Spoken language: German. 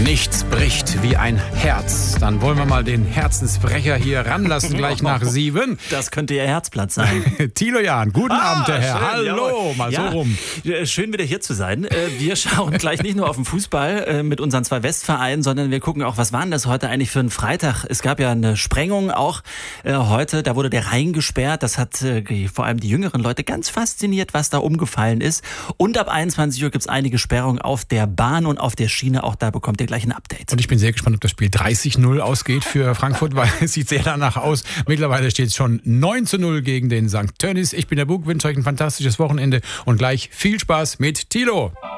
Nichts bricht wie ein Herz. Dann wollen wir mal den Herzensbrecher hier ranlassen, gleich nach 7. Das könnte Ihr Herzplatz sein. Thilo Jahn, guten Abend, der Herr. Schön, Hallo, jawohl. mal so rum. Schön wieder hier zu sein. Wir schauen gleich nicht nur auf den Fußball mit unseren 2 Westvereinen, sondern wir gucken auch, was war denn das heute eigentlich für ein Freitag? Es gab ja eine Sprengung auch heute, da wurde der Rhein gesperrt. Das hat vor allem die jüngeren Leute ganz fasziniert, was da umgefallen ist. Und ab 21 Uhr gibt es einige Sperrungen auf der Bahn und auf der Schiene. Auch da bekommt ihr gleich ein Update. Und ich bin sehr gespannt, ob das Spiel 30-0 ausgeht für Frankfurt, weil es sieht sehr danach aus. Mittlerweile steht es schon 9-0 gegen den St. Tönnies. Ich bin der Bug, wünsche euch ein fantastisches Wochenende und gleich viel Spaß mit Thilo.